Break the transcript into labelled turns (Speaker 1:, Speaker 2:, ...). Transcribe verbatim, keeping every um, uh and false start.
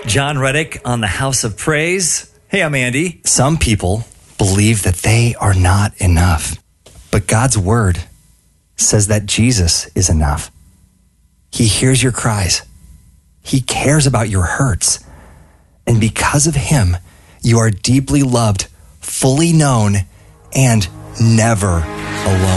Speaker 1: John Reddick on the House of Praise. Hey, I'm Andy.
Speaker 2: Some people believe that they are not enough, but God's word says that Jesus is enough. He hears your cries. He cares about your hurts. And because of him, you are deeply loved, fully known, and never alone.